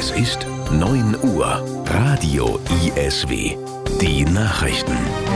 Es ist 9 Uhr. Radio ISW. Die Nachrichten.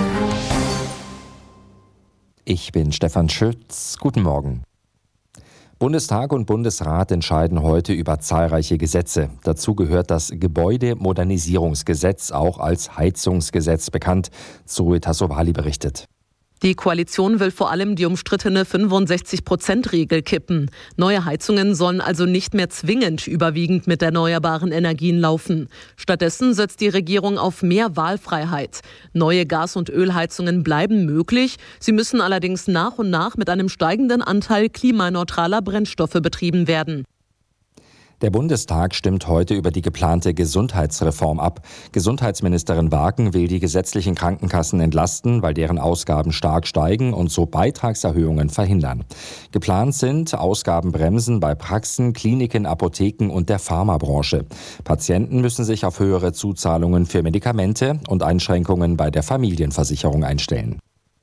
Ich bin Stefan Schütz. Guten Morgen. Bundestag und Bundesrat entscheiden heute über zahlreiche Gesetze. Dazu gehört das Gebäudemodernisierungsgesetz, auch als Heizungsgesetz bekannt. Zoe Tassovali berichtet. Die Koalition will vor allem die umstrittene 65%-Regel kippen. Neue Heizungen sollen also nicht mehr zwingend überwiegend mit erneuerbaren Energien laufen. Stattdessen setzt die Regierung auf mehr Wahlfreiheit. Neue Gas- und Ölheizungen bleiben möglich. Sie müssen allerdings nach und nach mit einem steigenden Anteil klimaneutraler Brennstoffe betrieben werden. Der Bundestag stimmt heute über die geplante Gesundheitsreform ab. Gesundheitsministerin Wagen will die gesetzlichen Krankenkassen entlasten, weil deren Ausgaben stark steigen und so Beitragserhöhungen verhindern. Geplant sind Ausgabenbremsen bei Praxen, Kliniken, Apotheken und der Pharmabranche. Patienten müssen sich auf höhere Zuzahlungen für Medikamente und Einschränkungen bei der Familienversicherung einstellen.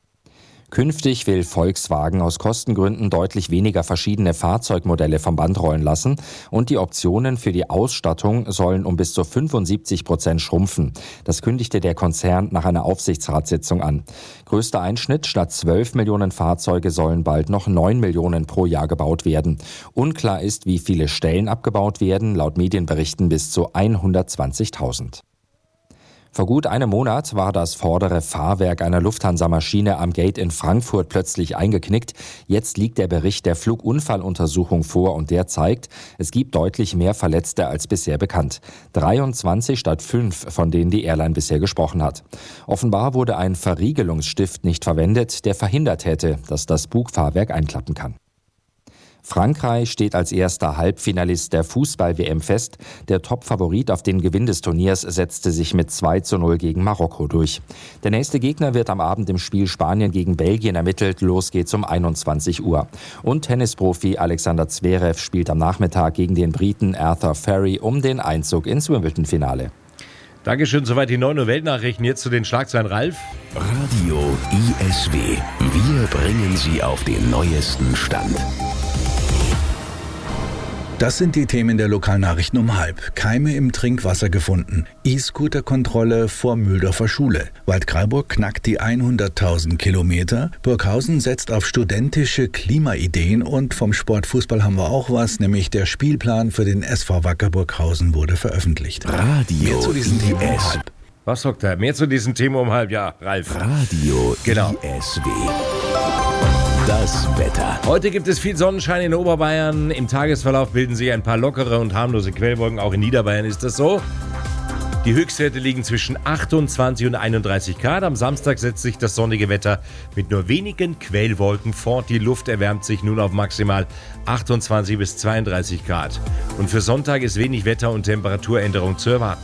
Künftig will Volkswagen aus Kostengründen deutlich weniger verschiedene Fahrzeugmodelle vom Band rollen lassen und die Optionen für die Ausstattung sollen um bis zu 75% schrumpfen. Das kündigte der Konzern nach einer Aufsichtsratssitzung an. Größter Einschnitt: statt 12 Millionen Fahrzeuge sollen bald noch 9 Millionen pro Jahr gebaut werden. Unklar ist, wie viele Stellen abgebaut werden, laut Medienberichten bis zu 120.000. Vor gut einem Monat war das vordere Fahrwerk einer Lufthansa-Maschine am Gate in Frankfurt plötzlich eingeknickt. Jetzt liegt der Bericht der Flugunfalluntersuchung vor und der zeigt, es gibt deutlich mehr Verletzte als bisher bekannt. 23 statt 5, von denen die Airline bisher gesprochen hat. Offenbar wurde ein Verriegelungsstift nicht verwendet, der verhindert hätte, dass das Bugfahrwerk einklappen kann. Frankreich steht als erster Halbfinalist der Fußball-WM fest. Der Top-Favorit auf den Gewinn des Turniers setzte sich mit 2:0 gegen Marokko durch. Der nächste Gegner wird am Abend im Spiel Spanien gegen Belgien ermittelt. Los geht's um 21 Uhr. Und Tennisprofi Alexander Zverev spielt am Nachmittag gegen den Briten Arthur Ferry um den Einzug ins Wimbledon-Finale. Dankeschön, soweit die 9 Uhr Weltnachrichten. Jetzt zu den Schlagzeilen, Ralf. Radio ISW. Wir bringen Sie auf den neuesten Stand. Das sind die Themen der Lokalnachrichten um 12:30. Keime im Trinkwasser gefunden. E-Scooter-Kontrolle vor Mühldorfer Schule. Waldkraiburg knackt die 100.000 Kilometer. Burghausen setzt auf studentische Klimaideen und vom Sportfußball haben wir auch was, nämlich der Spielplan für den SV Wacker Burghausen wurde veröffentlicht. Radio Mehr zu diesen Themen um 12:30. Was sagt er? Mehr zu diesem Thema um 12:30. Ja, Ralf. Radio Genau. ISW. Das Wetter. Heute gibt es viel Sonnenschein in Oberbayern. Im Tagesverlauf bilden sich ein paar lockere und harmlose Quellwolken. Auch in Niederbayern ist das so. Die Höchstwerte liegen zwischen 28 und 31 Grad. Am Samstag setzt sich das sonnige Wetter mit nur wenigen Quellwolken fort. Die Luft erwärmt sich nun auf maximal 28 bis 32 Grad. Und für Sonntag ist wenig Wetter- und Temperaturänderung zu erwarten.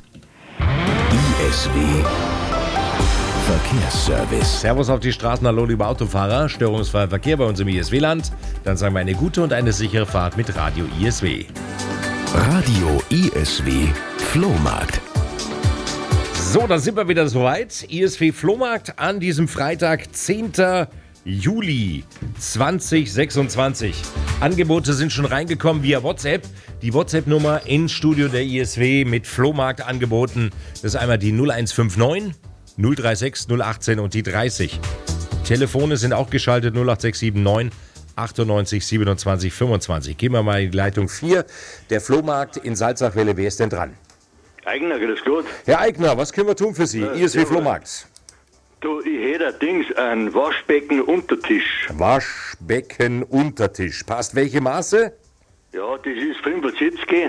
ISW Verkehrsservice. Servus auf die Straßen, hallo liebe Autofahrer. Störungsfreier Verkehr bei uns im ISW-Land. Dann sagen wir eine gute und eine sichere Fahrt mit Radio ISW. Radio ISW Flohmarkt. So, dann sind wir wieder soweit. ISW Flohmarkt an diesem Freitag, 10. Juli 2026. Angebote sind schon reingekommen via WhatsApp. Die WhatsApp-Nummer ins Studio der ISW mit Flohmarkt-Angeboten. Das ist einmal die 0159 036 018 und die 30. Telefone sind auch geschaltet 08679 98 27 25. Gehen wir mal in die Leitung 4. Der Flohmarkt in Salzachwelle. Wer ist denn dran? Eigner, grüß Gott. Herr Eigner, was können wir tun für Sie? ISW Flohmarkt. Du, ich hätte ein Waschbecken-Untertisch. Waschbecken-Untertisch. Passt welche Maße? Ja, das ist 75.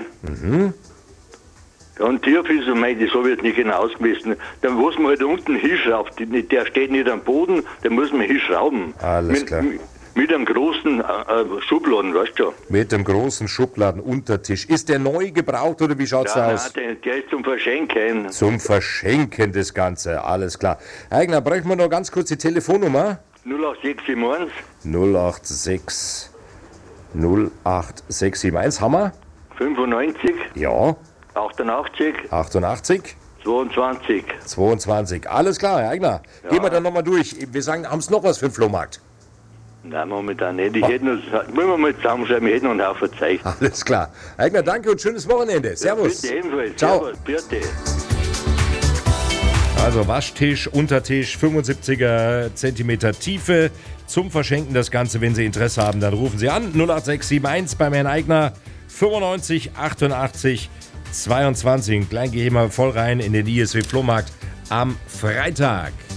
Ja, und tief ist es, das habe ich jetzt nicht genau ausgemessen. Dann muss man halt unten hinschrauben. Der steht nicht am Boden, den muss man hinschrauben. Alles klar. Mit einem großen Schubladen, weißt du schon. Mit dem großen Schubladen-Untertisch. Ist der neu gebraucht oder wie schaut's da aus? Nein, der ist zum Verschenken. Zum Verschenken das Ganze, alles klar. Herr Eigner, bräuchten wir noch ganz kurz die Telefonnummer? 08671 086 08671, haben wir? 95 Ja. 88 88 22. 22. Alles klar, Herr Eigner. Ja. Gehen wir dann nochmal durch. Wir sagen, haben Sie noch was für den Flohmarkt? Nein, momentan nicht. Ich hätte noch, müssen wir mal zusammenschreiben, ich hätte noch einen Haufen Zeug. Alles klar. Eigner, danke und schönes Wochenende. Servus. Bitte ebenfalls. Ciao. Servus, bitte. Also Waschtisch, Untertisch, 75er Zentimeter Tiefe. Zum Verschenken das Ganze, wenn Sie Interesse haben, dann rufen Sie an. 08671 beim Herrn Eigner 95 88 22. Klein gehe ich mal voll rein in den ISW Flohmarkt am Freitag.